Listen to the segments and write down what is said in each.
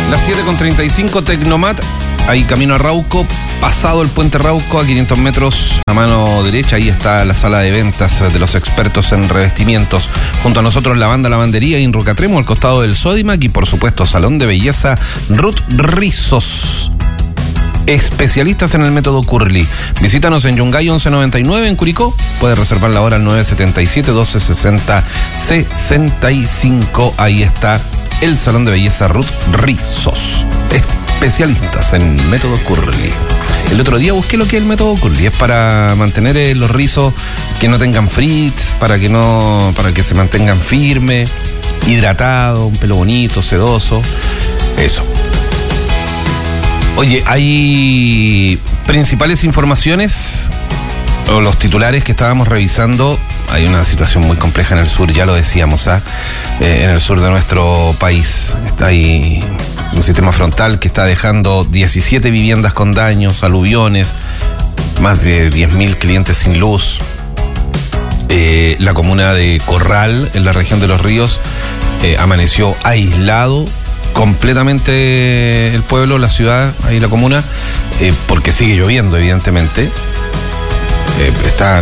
Las 7:35, Tecnomat, ahí camino a Rauco, pasado el puente Rauco, a 500 metros a mano derecha, ahí está la sala de ventas de los expertos en revestimientos. Junto a nosotros la banda Lavandería Inrucatremo, al costado del Sodimac, y por supuesto Salón de Belleza Ruth Rizos. Especialistas en el método Curly. Visítanos en Yungay 1199 en Curicó. Puedes reservar la hora al 977-1260-65. Ahí está el Salón de Belleza Ruth Rizos. Especialistas en método Curly. El otro día busqué lo que es el método Curly. Es para mantener los rizos que no tengan frizz, para que se mantengan firmes, hidratados, un pelo bonito, sedoso. Eso. Oye, hay principales informaciones, o los titulares que estábamos revisando. Hay una situación muy compleja en el sur, ya lo decíamos, en el sur de nuestro país. Está ahí un sistema frontal que está dejando 17 viviendas con daños, aluviones, más de 10.000 clientes sin luz. La comuna de Corral, en la región de Los Ríos, amaneció aislado completamente el pueblo, la ciudad, ahí la comuna, porque sigue lloviendo, evidentemente. Están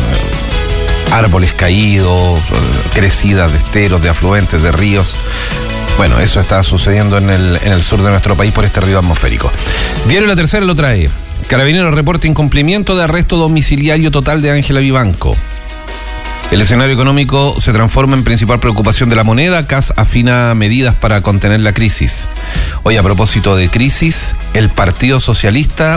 árboles caídos, crecidas de esteros, de afluentes, de ríos. Bueno, eso está sucediendo en el sur de nuestro país por este río atmosférico. Diario La Tercera lo trae. Carabineros reporta incumplimiento de arresto domiciliario total de Ángela Vivanco. El escenario económico se transforma en principal preocupación de la moneda. CAS afina medidas para contener la crisis. Hoy, a propósito de crisis, el Partido Socialista,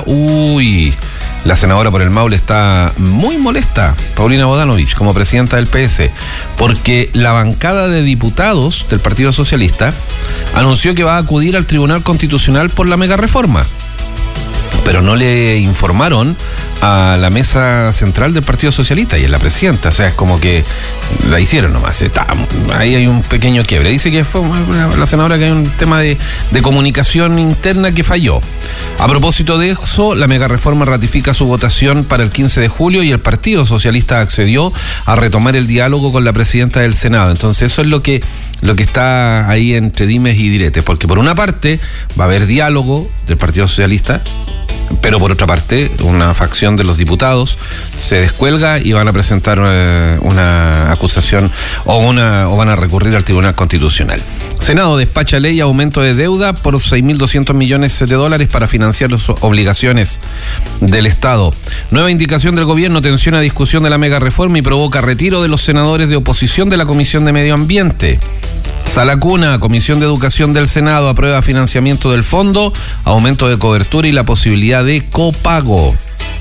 la senadora por el Maule está muy molesta, Paulina Bodanovich, como presidenta del PS, porque la bancada de diputados del Partido Socialista anunció que va a acudir al Tribunal Constitucional por la mega reforma. Pero no le informaron a la mesa central del Partido Socialista y a la presidenta. O sea, es como que la hicieron nomás. Ahí hay un pequeño quiebre. Dice que fue la senadora que hay un tema de comunicación interna que falló. A propósito de eso, la mega reforma ratifica su votación para el 15 de julio y el Partido Socialista accedió a retomar el diálogo con la presidenta del Senado. Entonces eso es lo que está ahí entre dimes y diretes. Porque por una parte va a haber diálogo del Partido Socialista, pero por otra parte, una facción de los diputados se descuelga y van a presentar una acusación o van a recurrir al Tribunal Constitucional. Senado despacha ley aumento de deuda por $6.200 millones para financiar las obligaciones del Estado. Nueva indicación del gobierno tensiona discusión de la mega reforma y provoca retiro de los senadores de oposición de la Comisión de Medio Ambiente. Sala Cuna, Comisión de Educación del Senado aprueba financiamiento del fondo, aumento de cobertura y la posibilidad de copago.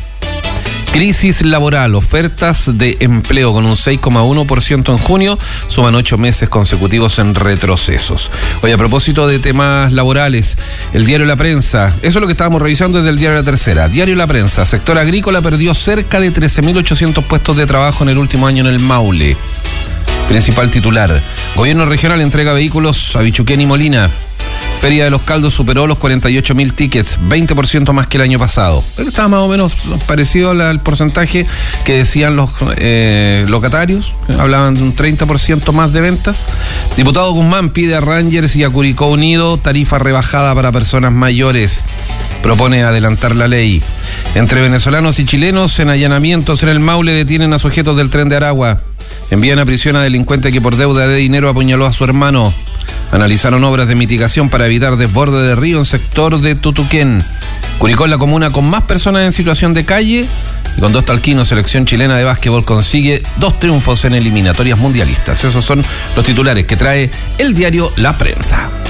Crisis laboral, ofertas de empleo con un 6,1% en junio, suman 8 meses consecutivos en retrocesos. Oye, a propósito de temas laborales, el diario La Prensa, eso es lo que estábamos revisando desde el diario La Tercera. Diario La Prensa, sector agrícola perdió cerca de 13.800 puestos de trabajo en el último año en el Maule. Principal titular, gobierno regional entrega vehículos a Bichuquén y Molina. Feria de los Caldos superó los 48.000 tickets, 20% más que el año pasado. Pero estaba más o menos parecido al porcentaje que decían los locatarios, hablaban de un 30% más de ventas. Diputado Guzmán pide a Rangers y a Curicó Unido tarifa rebajada para personas mayores. Propone adelantar la ley. Entre venezolanos y chilenos, en allanamientos en el Maule detienen a sujetos del Tren de Aragua. Envían a prisión a delincuente que por deuda de dinero apuñaló a su hermano. Analizaron obras de mitigación para evitar desborde de río en sector de Tutuquén. Curicó es la comuna con más personas en situación de calle y con 2 talquinos, selección chilena de básquetbol consigue 2 triunfos en eliminatorias mundialistas. Esos son los titulares que trae el diario La Prensa.